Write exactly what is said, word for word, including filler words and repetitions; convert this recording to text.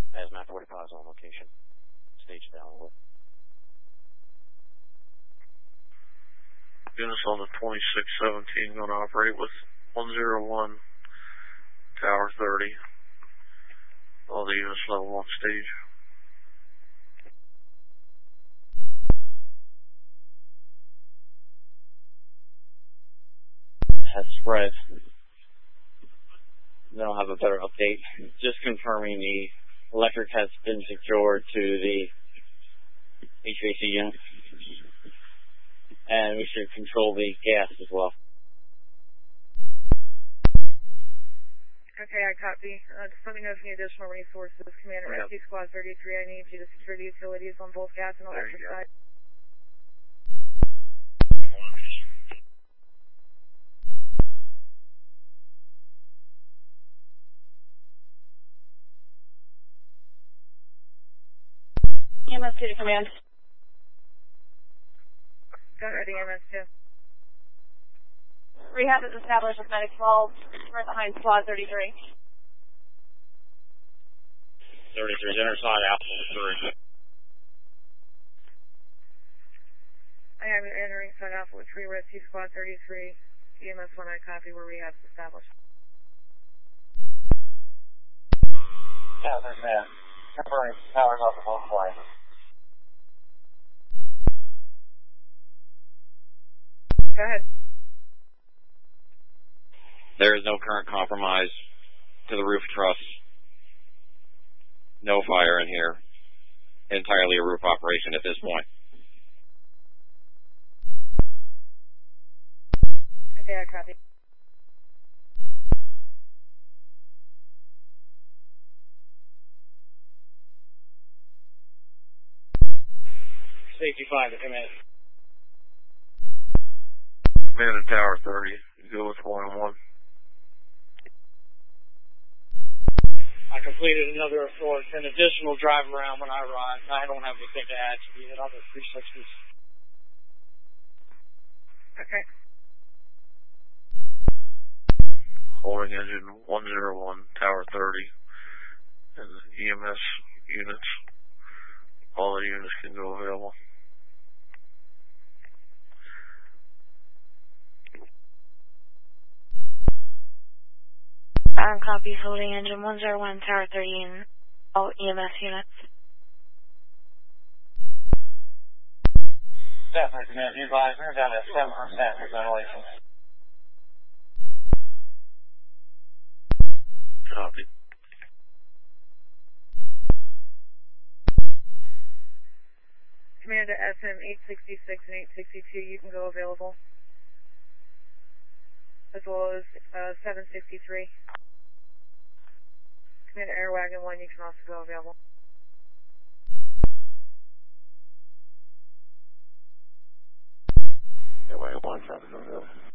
As map forty-five is on location. Stage down. Units on the twenty-six seventeen going to operate with one zero one, Tower thirty. All the units level one stage. Has spread. Then I'll have a better update. Just confirming the electric has been secured to the H V A C unit. And we should control the gas as well. Okay, I copy. Uh, just let me know if you need additional resources. Commander Yep. Rescue Squad thirty-three, I need you to secure the utilities on both gas and electric side. E M S two to command. Got ready, M S two. Rehab is established with medic twelve, right behind squad thirty-three. thirty-three is interside Alpha three. I have you entering Side Alpha with three Rescue Squad thirty-three. E M S one, I copy where rehab's established. Yeah, there's man. Temporary powers off the both flights. Go ahead. There is no current compromise to the roof truss. No fire in here. Entirely a roof operation at this point. Okay, I copy. Safety five to command. Man at Tower thirty. Go with one and one. I completed another or an additional drive around when I arrived. I don't have anything to add to the other three sixties. Okay. Holding engine one zero one, Tower thirty. And the E M S units. All the units can go available. Um, copy, holding engine one zero one, Tower thirty, and all E M S units. Stafford command, you advise we're down at seven percent for ventilation. Copy. Commander S M eight sixty-six and eight sixty-two, you can go available. As well as uh, seven sixty-three. Commander Air Wagon one, you can also go available. Air Wagon one, traffic available.